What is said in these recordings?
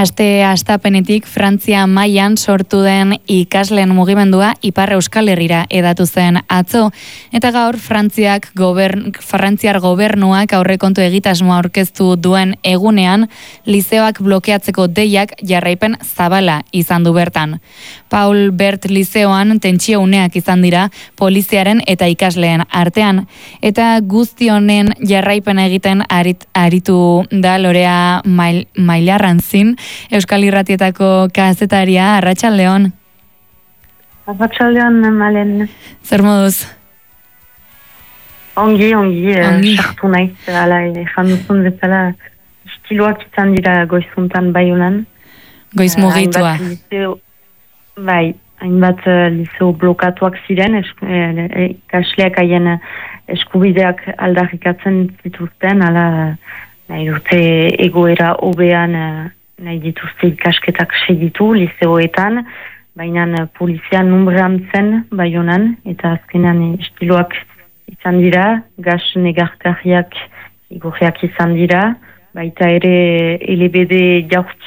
Aste astapenetik Frantzia mailan sortu den ikasleen mugimendua Ipar Euskal Herrira hedatu zen atzo, eta gaur Frantziar gobernuak aurrekontu egitasmoa aurkeztu duen egunean, lizeoak blokeatzeko deiak jarraipen zabala izan du bertan. Paul Bert lizeoan tentsio uneak izan dira poliziaren eta ikasleen artean, eta guzti honen jarraipena egiten aritu da Lorea Mailarrantzin, Euskal Irratietako kazetaria. Arratsaldeon. Arratsaldeon, Malen. Zer moduz? Ongi. Sartu naiz, ala, janduzun bezala, estiloak izan dira goizuntan Baionan. Goiz mugitua. Bai, hainbat liceo blokatuak ziren, ikasleak haien eskubideak aldarrikatzen zituzten, ala nahi dute egoera hobean nahi dituzte ikasketak segitu liceoetan, baina polizia numbrean zen Baionan, eta azkenan estiloak izan dira, gas negarkarriak igorriak izan dira, baita ere LBD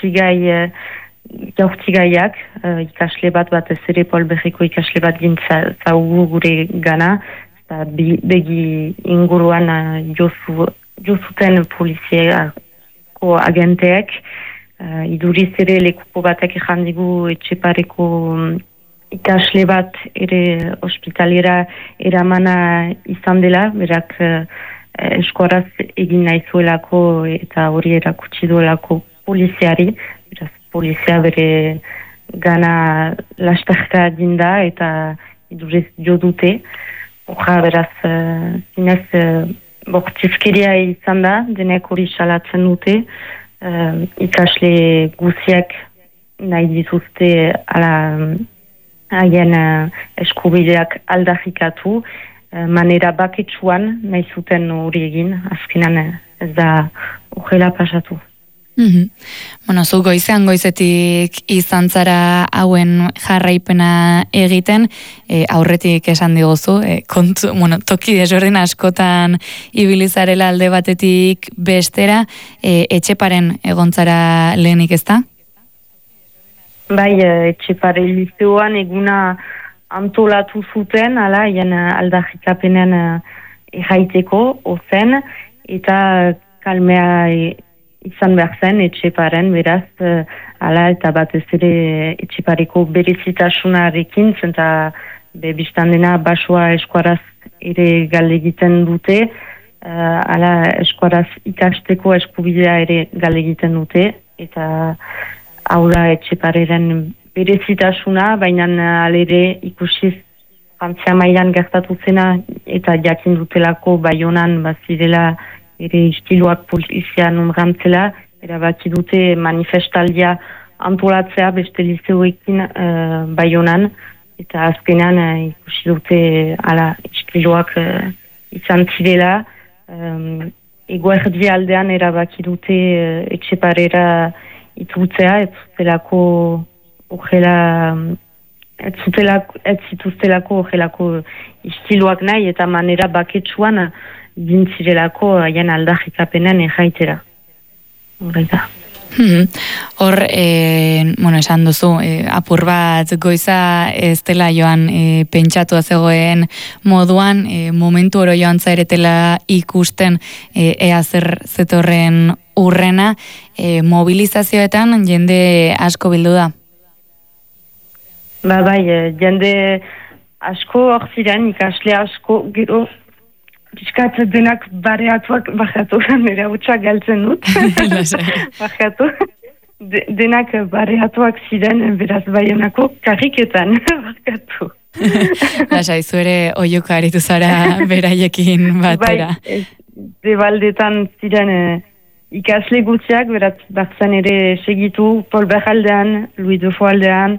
jaurtigaiak, ikasle bat ez ere Polberriko ikasle bat gintzaugu gure gana, eta begi inguruan jozuten poliziako agenteek, iduriz ere lekuko batek jandigu Etxepareko ikasle bat ere ospitalera eramana izan dela, berak eskuaraz egin nahizuelako eta hori erakutsi duelako poliziari, beraz polizia bere gana lastarka dinda eta iduriz jo dute. Oja, beraz, zinez, bortizkeria izan da, denek hori salatzen dute, ikasle guziak nahi dituzte haien eskubideak aldarrikatu, manera baketsuan nahi zuten hori egin, azkenan ez da horrela pasatu. Bueno, zu goizetik izan zara hauen jarraipena egiten, aurretik esan diguzu, toki desberdin askotan ibilizarela alde batetik bestera, Etxeparen egontzara lehenik, ezta? Bai, Etxepare liceoan eguna antolatu zuten, haien aldarrikapenen erraiteko ozen, eta kalmea izan behar zen Etxeparen, beraz, eta batez ere Etxepareko berezitasunarekin, zenta biztan dena basoa eskuaraz ere galegiten dute, eskuaraz ikasteko eskubidea ere galegiten dute, eta hau da Etxepareren berezitasuna, baina alere ikusiz Frantzia mailan gertatu zena, eta jakin dutelako Baionan bazirela ere istiluak polizia numbrantzela, erabaki dute manifestaldia antolatzea beste liceoekin Baionan, eta azkenan ikusi dute istiluak izan zirela, eguerdi aldean erabaki dute Etxeparera itultzea, ez zituztelako horrelako istiluak nahi, eta manera baketsuan dintzirelako haien aldarrikapenen erraitera. Horreta. Hor, esan duzu, apur bat goiza ez dela joan pentsatua zegoen moduan, momentu oro joan zairetela ikusten ea zer zetorren urrena, mobilizazioetan jende asko bildu da? Bai, jende asko hor ziren, ikasle asko, gero piskat denak bareatuak bajatu, nire hutsak galtzen dut. Bajatu. Denak bareatuak ziren, beraz Baionako karriketan, bajatu. Lasai, zu ere oioka aritu zara beraiekin batera. Bai, debaldetan ziren ikasle gutxiak, beraz batzen ere segitu Polber aldean, Louis Dufo aldean,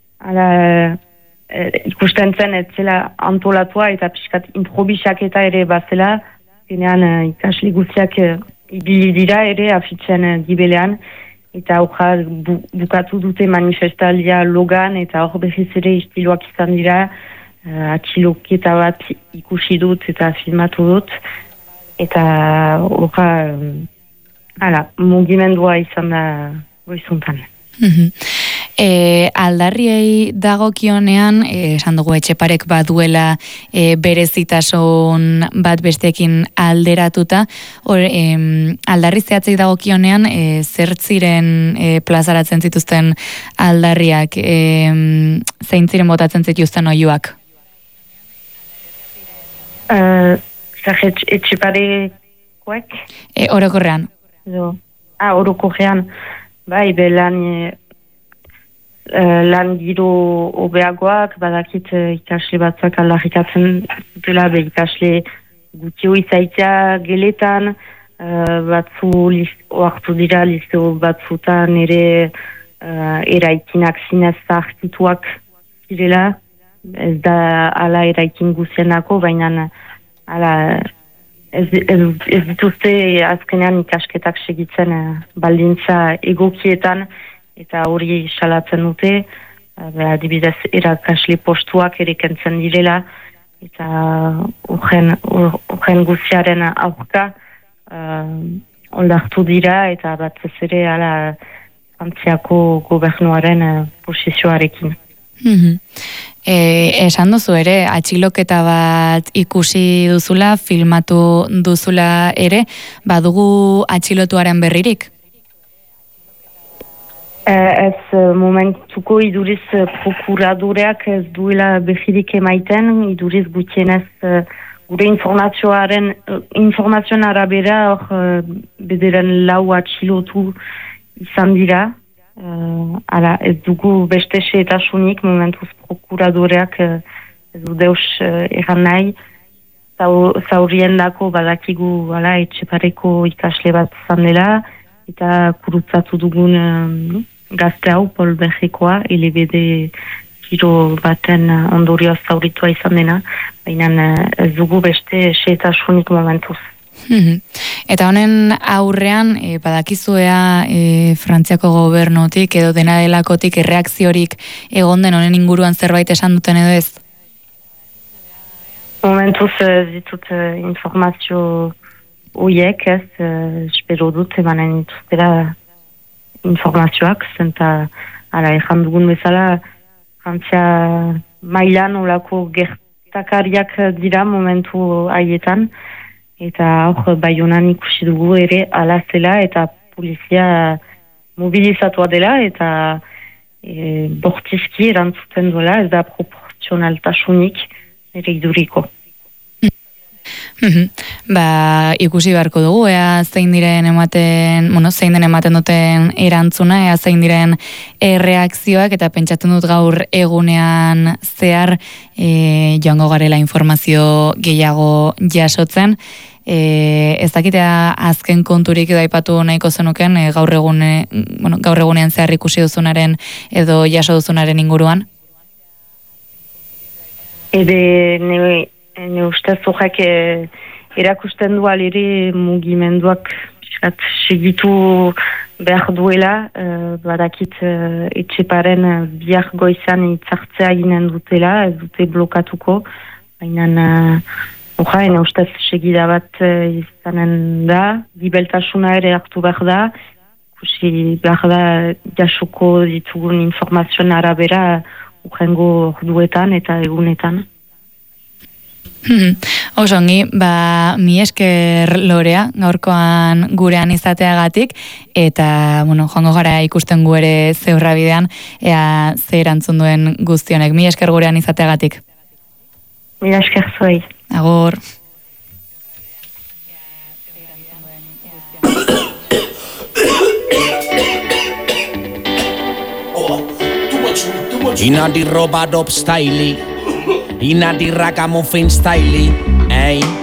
ikusten zen ez zela antolatua eta piskat improvisaketa ere bazela, genean ikasle guztiak ibili dira ere afitzen gibelean, eta hor bukatu dute manifestalia logan, eta hor behiz ere istiluak izan dira, atxiloketa bat ikusi dut eta filmatu dut, eta hor mugimendua izan da goizuntan. Aldarriei dagokionean, esan dugu Etxeparek baduela berezitasun bat bestekin alderatuta, aldarri zehatzei dagokionean, zer ziren plazaratzen zituzten aldarriak, zein ziren botatzen zituzten oiuak? Etxeparekoek? Orokorrean. Orokorrean, bai, lan giro obeagoak, badakit ikasle batzak aldarrikatzen dutela, ikasle gutio izaitea geletan, batzu oartu dira lizeo batzutan ere eraikinak zinez zaharkituak zirela, ez da ala eraikin guzienako, baina ala ez dituzte azkenean ikasketak segitzen baldintza egokietan, eta hori salatzen dute, adibidez erakasle postuak ere kentzen direla, eta urgen guziaren aurka ondartu dira, eta batzez ere ala Frantziako gobernuaren posizioarekin. Esan duzu ere, atxiloketa bat ikusi duzula, filmatu duzula ere, badugu atxilotuaren berririk? Ez momentuko iduriz prokuradoreak ez duela berririk emaiten, iduriz gutienez gure informazioan arabera hor bederen lau atxilotu izan dira. Ez dugu beste xeetasunik, momentuz prokuradoreak ez du deus erran nahi. Zaurien dako badakigu Etxepareko ikasle bat izan dela, eta kurutzatu dugun gazte hau, Pol Bergekoa, LBD giro baten ondorioz zauritua izan dena, baina ez dugu beste xeetasunik momentuz. Eta honen aurrean, badakizuea Frantziako gobernotik edo dena delakotik erreakziorik egon den honen inguruan zerbait esan duten edo ez? Momentuz ditut informazio oiek ez, espero dut emanen dituztera informazioak, zenta ejan dugun bezala Frantzia mailan olako gertakariak dira momentu haietan, eta hor Baionan ikusi dugu ere ala zela eta polizia mobilizatua dela eta bortizki erantzuten duela, ez da proportzionaltasunik ere iduriko. Ikusi beharko dugu, zein den ematen duten erantzuna, zein diren erreakzioak, eta pentsatzen dut gaur egunean zehar joango garela informazio gehiago jasotzen. Ez dakitea azken konturik edo aipatu nahiko zenuken gaur egunean zehar ikusi duzunaren edo jaso duzunaren inguruan? Ne ustez horrek erakusten du alere mugimenduak segitu behar duela, badakit Etxeparen bihar goizan itzartzea ginen dutela, ez dute blokatuko, baina ne ustez segida bat izanen da, gibeltasuna ere hartu behar da, kusi behar da jasoko ditugun informazioen arabera urrengo orduetan eta egunetan. Osongi, mi esker Lorea, gaurkoan gurean izateagatik, eta joango gara ikusten gu ere zeurra bidean, ea ze erantzun duen guztionek. Mi esker gurean izateagatik. Mi esker zuei. Agur. Inna di roba dop styli, inna di ragamuffin styli, ey.